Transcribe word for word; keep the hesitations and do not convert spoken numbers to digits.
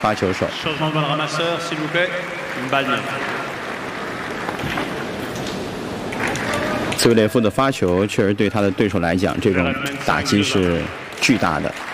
发球手。斯维列夫的发球确实对他的对手来讲，这种打击是巨大的。